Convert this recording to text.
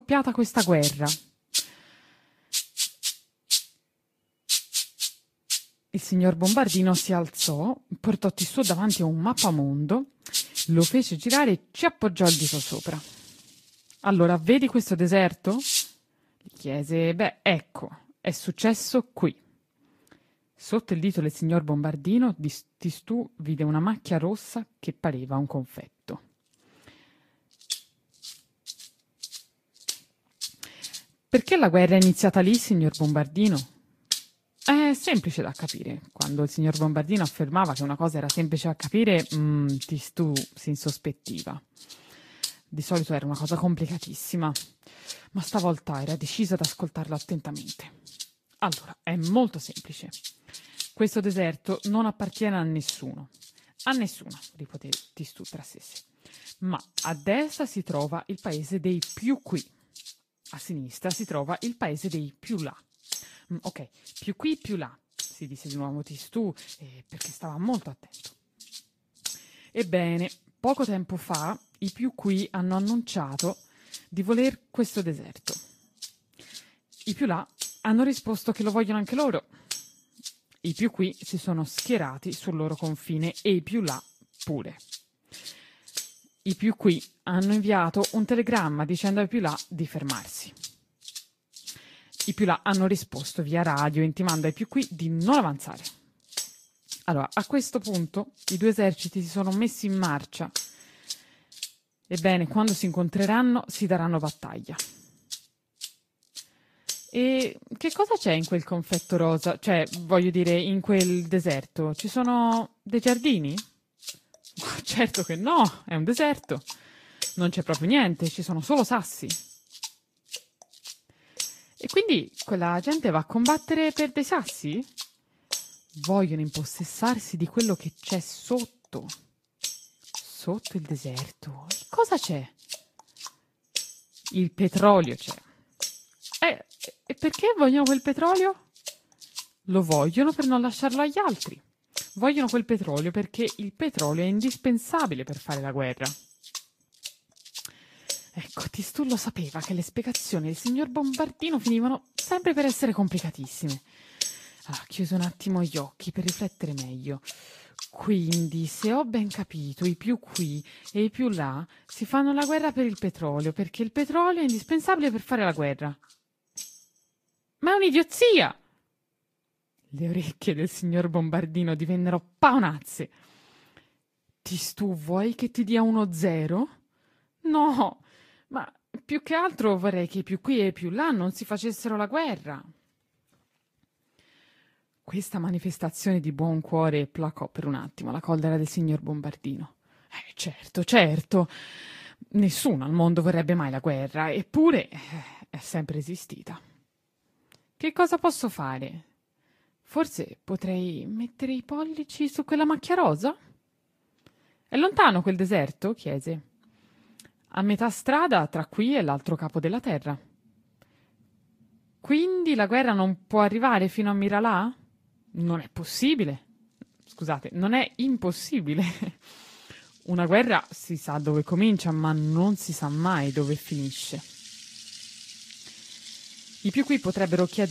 scoppiata questa guerra. Il signor Bombardino si alzò, portò Tistù davanti a un mappamondo, lo fece girare e ci appoggiò il dito sopra. Allora, vedi questo deserto? Gli chiese. Beh, ecco, è successo qui. Sotto il dito del signor Bombardino, Tistù vide una macchia rossa che pareva un confetto. Perché la guerra è iniziata lì, signor Bombardino? È semplice da capire. Quando il signor Bombardino affermava che una cosa era semplice da capire, Tistù si insospettiva. Di solito era una cosa complicatissima, ma stavolta era decisa ad ascoltarlo attentamente. Allora, è molto semplice. Questo deserto non appartiene a nessuno. A nessuno, ripeté Tistù tra sé. Ma a destra si trova il paese dei più qui. A sinistra si trova il paese dei più là. Ok, più qui, più là, si disse di nuovo Tistù, perché stava molto attento. Ebbene, poco tempo fa i più qui hanno annunciato di voler questo deserto. I più là hanno risposto che lo vogliono anche loro. I più qui si sono schierati sul loro confine e i più là pure. I più qui hanno inviato un telegramma dicendo ai più là di fermarsi. I più là hanno risposto via radio intimando ai più qui di non avanzare. Allora, a questo punto i due eserciti si sono messi in marcia. Ebbene, quando si incontreranno si daranno battaglia. E che cosa c'è in quel confetto rosa? Cioè, voglio dire, in quel deserto? Ci sono dei giardini? Certo che no, è un deserto. Non c'è proprio niente, ci sono solo sassi. E quindi quella gente va a combattere per dei sassi? Vogliono impossessarsi di quello che c'è sotto. Sotto il deserto. E cosa c'è? Il petrolio c'è. E perché vogliono quel petrolio? Lo vogliono per non lasciarlo agli altri. Vogliono quel petrolio perché il petrolio è indispensabile per fare la guerra. Ecco, Tistù lo sapeva che le spiegazioni del signor Bombardino finivano sempre per essere complicatissime. Chiuse un attimo gli occhi per riflettere meglio. Quindi, se ho ben capito, i più qui e i più là si fanno la guerra per il petrolio, perché il petrolio è indispensabile per fare la guerra. Ma è un'idiozia! Le orecchie del signor Bombardino divennero paonazze. Tistù, vuoi che ti dia uno zero? No, ma più che altro vorrei che i più qui e i più là non si facessero la guerra. Questa manifestazione di buon cuore placò per un attimo la collera del signor Bombardino. Certo, certo. Nessuno al mondo vorrebbe mai la guerra, eppure è sempre esistita. Che cosa posso fare? Forse potrei mettere i pollici su quella macchia rosa? È lontano quel deserto? Chiese. A metà strada tra qui e l'altro capo della terra. Quindi la guerra non può arrivare fino a Miralà? Non è possibile. Scusate, non è impossibile. Una guerra si sa dove comincia, ma non si sa mai dove finisce. I più qui potrebbero chiedere